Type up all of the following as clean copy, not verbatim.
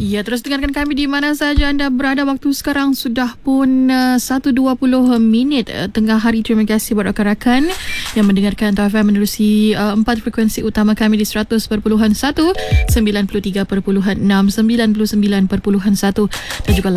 Ya, terus dengarkan kami di mana saja anda berada. Waktu sekarang sudah pun 1.20 tengah hari. Terima kasih buat rakan-rakan yang mendengarkan Tau FM menerusi 4 frekuensi utama kami di 100.1, 93.6, 99.1 dan juga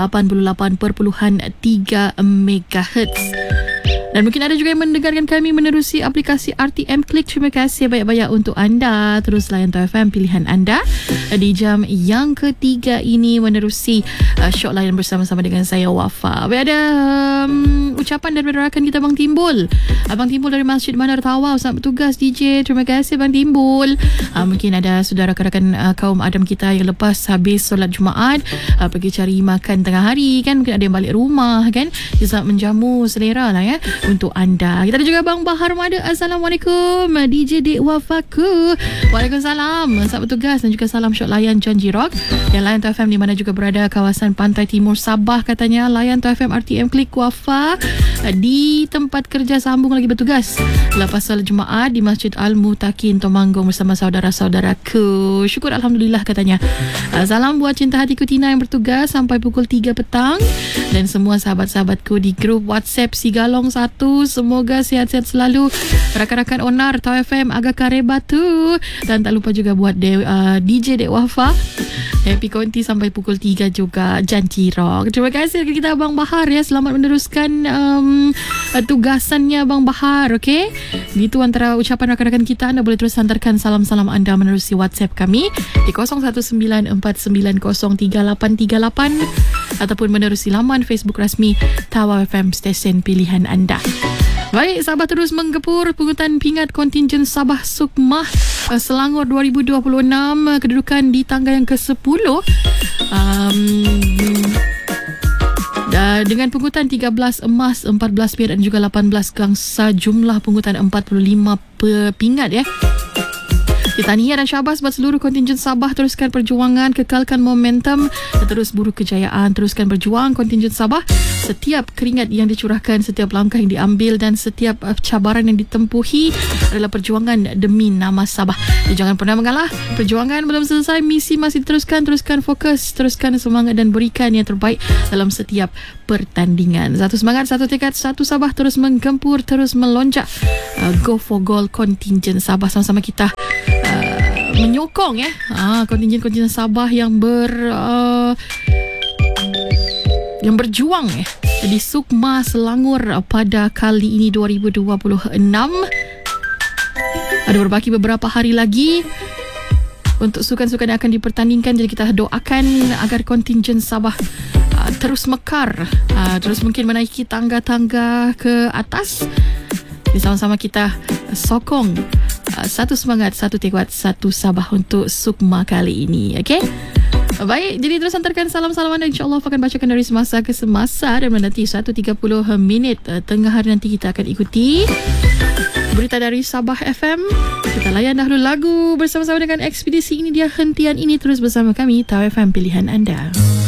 88.3 MHz. Dan mungkin ada juga yang mendengarkan kami menerusi aplikasi RTM Klik. Terima kasih banyak-banyak untuk anda. Terus layan Tau FM pilihan anda di jam yang ketiga ini menerusi syok layan bersama-sama dengan saya Wafa. Ada ucapan daripada rakan kita Abang Timbul. Abang Timbul dari Masjid Bandar Tawau. Selamat bertugas DJ. Terima kasih Abang Timbul. Mungkin ada saudara rakan-rakan kaum Adam kita yang lepas habis solat Jumaat pergi cari makan tengah hari kan. Mungkin ada yang balik rumah kan. Dia sangat menjamu selera lah ya untuk anda. Kita ada juga Bang Bahar Mada. Assalamualaikum DJ Dek Wafaku. Waalaikumsalam. Selamat bertugas dan juga salam syok layan Janji Rock yang layan Tau FM di mana juga berada kawasan pantai timur Sabah. Katanya layan Tau FM RTM Klik Wafa di tempat kerja sambung lagi bertugas lepas salat Jumaat di Masjid Al-Mutakin Temanggung bersama saudara-saudaraku. Syukur Alhamdulillah katanya. Salam buat cinta hatiku Tina yang bertugas sampai pukul 3 petang dan semua sahabat-sahabatku di grup WhatsApp Sigalong 1. Semoga sihat-sihat selalu rakan-rakan Onar Tau FM Agak Kare Batu dan tak lupa juga buat DJ Dek Wafa Happy Konti sampai pukul 3 juga Janji Rock. Terima kasih kepada kita Abang Bahar ya. Selamat meneruskan tugasannya Abang Bahar. Okey, itu antara ucapan rakan-rakan kita. Anda boleh terus hantarkan salam-salam anda menerusi WhatsApp kami di 0194903838 ataupun menerusi laman Facebook rasmi Tau FM stesen pilihan anda. Baik, Sabah terus menggepur pungutan pingat kontingen Sabah Sukmah Selangor 2026, kedudukan di tangga yang ke-10 dengan pungutan 13 emas, 14 perak dan juga 18 gangsa, jumlah pungutan 45 pingat ya. Tahniah dan syabas buat seluruh kontingen Sabah. Teruskan perjuangan, kekalkan momentum dan terus buru kejayaan. Teruskan berjuang kontingen Sabah. Setiap keringat yang dicurahkan, setiap langkah yang diambil dan setiap cabaran yang ditempuhi adalah perjuangan demi nama Sabah. Jangan pernah mengalah. Perjuangan belum selesai, misi masih diteruskan. Teruskan fokus, teruskan semangat dan berikan yang terbaik dalam setiap pertandingan. Satu semangat, satu tekad, satu Sabah terus menggempur, terus melonjak. Go for goal kontingen Sabah. Sama-sama kita menyokong ya kontingen-kontingen Sabah yang berjuang ya di Sukma Selangor pada kali ini 2026. Ada beberapa hari lagi untuk sukan-sukan yang akan dipertandingkan, jadi kita doakan agar kontingen Sabah terus mekar, terus mungkin menaiki tangga-tangga ke atas. Jadi sama-sama kita sokong satu semangat, satu tekad, satu Sabah untuk Sukma kali ini. Okey? Baik, jadi terus hantarkan salam-salam anda. InsyaAllah akan bacakan dari semasa ke semasa dan nanti 1.30 tengah hari nanti kita akan ikuti berita dari Sabah FM. Kita layan dahulu lagu bersama-sama dengan ekspedisi ini dia hentian ini. Terus bersama kami Tau FM pilihan anda.